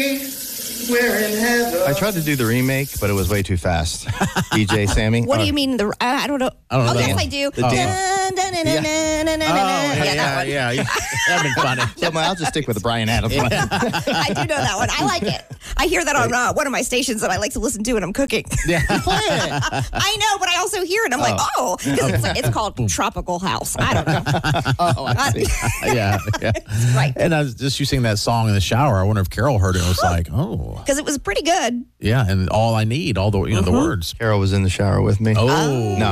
We're in heaven. I tried to do the remake, but it was way too fast. DJ Sammy. What do you mean? I don't know. I don't know Oh, that yes, one. I do. The dance. That one. yeah. That'd been funny. So I'll just stick with the Bryan Adams one. I do know that one. I like it. I hear that on one of my stations that I like to listen to when I'm cooking. Yeah. I know, but I also hear it. I'm like, oh, because it's called Tropical House. I don't know. Oh, I see. yeah. Right. And I was just you sing that song in the shower. I wonder if Carol heard it and was like, oh. Because it was pretty good. Yeah, and all I need, all the the words. Carol was in the shower with me. Oh. No,